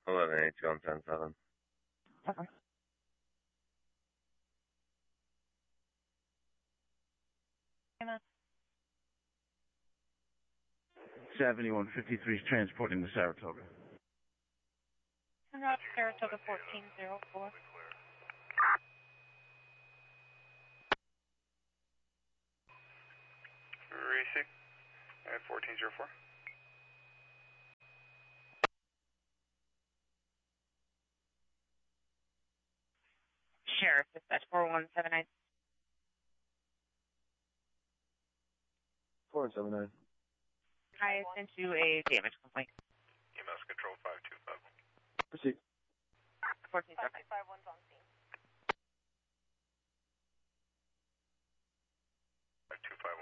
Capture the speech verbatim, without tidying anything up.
eleven eight two on ten seven. Okay. seventy-one fifty-three is transporting to Saratoga. Route Saratoga fourteen oh four. Receive. At fourteen oh four. Sheriff, dispatch four one seven nine. four one seven nine. I sent you a damage complaint. E M S control five two five. Proceed. fourteen oh nine. five one's on scene. five two five